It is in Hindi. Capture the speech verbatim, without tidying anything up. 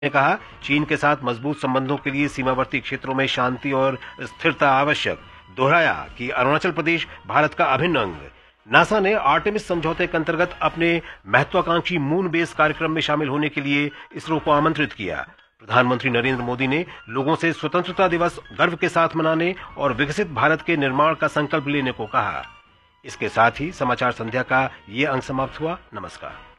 ने कहा, चीन के साथ मजबूत संबंधों के लिए सीमावर्ती क्षेत्रों में शांति और स्थिरता आवश्यक। दोहराया कि अरुणाचल प्रदेश भारत का अभिन्न अंग। नासा ने आर्टेमिस समझौते के अंतर्गत अपने महत्वाकांक्षी मून बेस कार्यक्रम में शामिल होने के लिए इसरो को आमंत्रित किया। प्रधानमंत्री नरेंद्र मोदी ने लोगों से स्वतंत्रता दिवस गर्व के साथ मनाने और विकसित भारत के निर्माण का संकल्प लेने को कहा। इसके साथ ही समाचार संध्या का ये अंक समाप्त हुआ। नमस्कार।